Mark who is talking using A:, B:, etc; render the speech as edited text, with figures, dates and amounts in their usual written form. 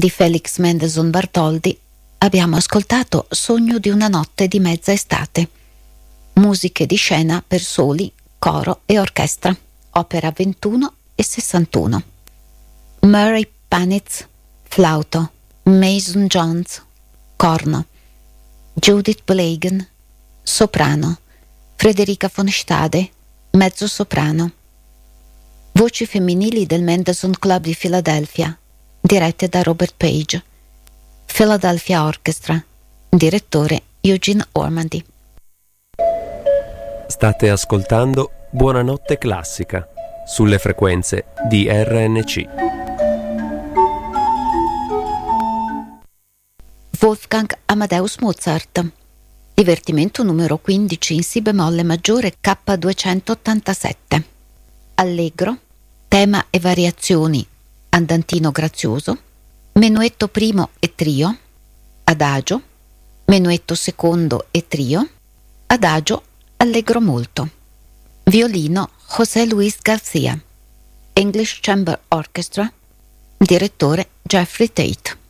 A: di Felix Mendelssohn Bartholdy abbiamo ascoltato Sogno di una notte di mezza estate. Musiche di scena per soli, coro e orchestra, opera 21 e 61. Murray Panitz, flauto, Mason Jones, corno, Judith Belagan, soprano, Frederica von Stade, mezzo soprano. Voci femminili del Mendelssohn Club di Filadelfia, dirette da Robert Page. Philadelphia Orchestra, direttore Eugene Ormandy.
B: State ascoltando Buonanotte Classica sulle frequenze di RNC.
A: Wolfgang Amadeus Mozart. Divertimento numero 15 in Si bemolle maggiore K287. Allegro, tema e variazioni, andantino grazioso, menuetto primo e trio, adagio, menuetto secondo e trio, adagio allegro molto. Violino José Luis Garcia. English Chamber Orchestra, direttore Jeffrey Tate.